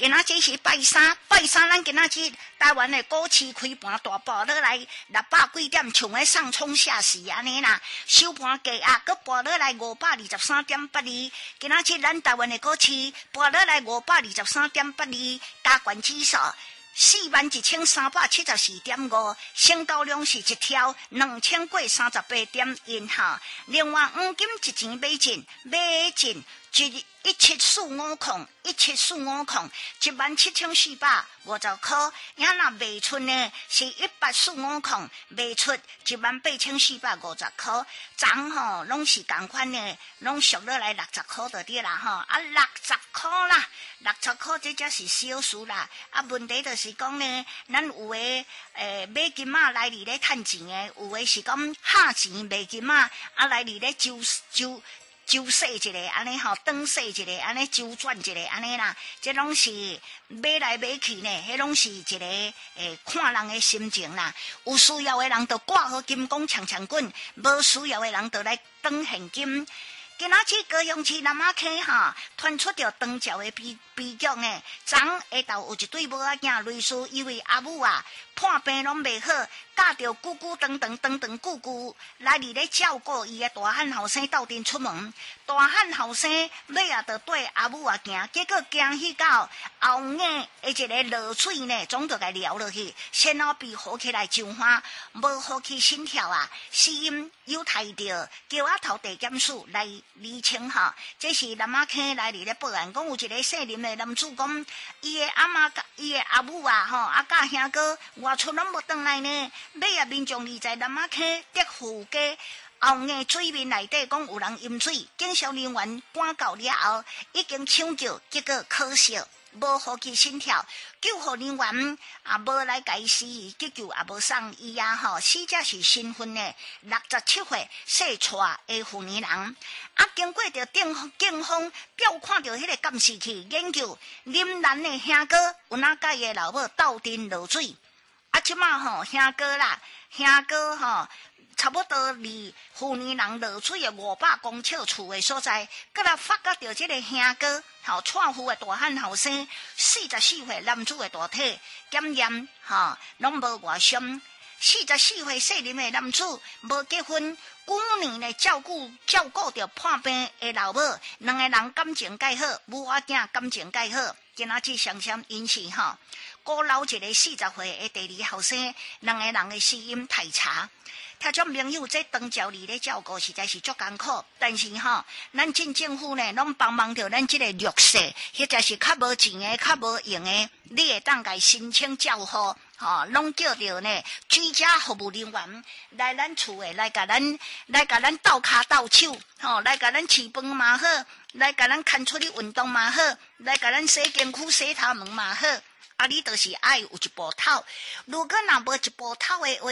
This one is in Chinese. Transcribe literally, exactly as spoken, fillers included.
今仔这是拜三，拜三咱今仔日台湾的股市开盘大报落来六百几点，像个上冲下洗安尼啦。收盘价啊，佮报落来五百二十三点八二。今仔日咱台湾的股市报落来五百二十三点八二，加权指数四万一千三百七十四点五，成交量是一条两千过三十八点一哈。另外，黄金一钱买进，买进一一七四五空，一七四五空，一万七千四百五十块。也若卖出呢是一八四五空，卖出一万八千四百五十块。涨吼拢是同款呢，拢俗落来六十块就对啦吼。啊，六十块啦，六十块这才是小数啦。啊，问题就是讲呢，咱有诶诶买金仔来里咧趁钱诶，有诶是讲下钱卖金仔，啊来里咧周周。周洗一个安尼吼，转洗一个安尼，周转一个安尼啦，这拢是买来买去呢，迄拢是一个诶看人诶心情啦。有需要诶人就挂好金光强强棍，无需要诶人就来转现金。今仔日高雄市南仔溪哈传出着长照的悲悲剧呢，昨下昼有一对母仔囝类似因为阿母啊判病拢袂好，教着久久长长长长久久来伫咧照顾伊的大汉后生斗阵出门，大汉后生尾啊着对阿母啊行，结果惊去到后眼的一个落水呢，总着甲撩落去，先脑皮好起来上花，无好起心跳啊，是因有睇着叫阿头地检署来厘清哈，这是南仔溪来伫咧报案，讲有一个姓林的男子讲，伊的阿妈、伊的阿母啊，吼，啊甲兄哥外出拢无转来呢。尾啊，民众伫在南仔溪德富街后眼水面内底讲有人饮水，警消人员赶到了后，已经抢救，结果可惜无呼吸心跳，救护人员啊无来解释，急救也无送医啊吼，死者是新婚的六十七岁细娶的妇女人。啊，经过着警警方调看着迄个监视器研究，林兰的兄哥有哪甲伊的老母斗阵落水。啊，即马吼兄哥啦，兄哥吼差不多离妇女人落水的五百公尺处的所在，搁来发觉到即个兄哥吼娶妇的大汉后生，四十四岁男子的大体检验吼拢无外伤。四十四岁细龄的男子无结婚，旧年呢照顾照顾着破病的老母，两个人感情介好，母仔囝感情介好，今仔日双双因此吼。古老一个四十岁的第二后生，两个人的死因太差。听众朋友，这长照里咧照顾实在是足艰苦，但是吼，咱镇政府呢，拢帮忙着咱这个弱势，或者是较无钱的、较无用的，你会当来申请照护，吼，拢叫着呢居家服务人员来咱厝诶，来甲咱来甲咱斗骹斗手，吼，来甲咱饲饭嘛好，来甲咱牵出去运动嘛好，来甲咱洗身躯、洗头毛嘛好。啊，你就是爱有一部头，如果若无一部头的话。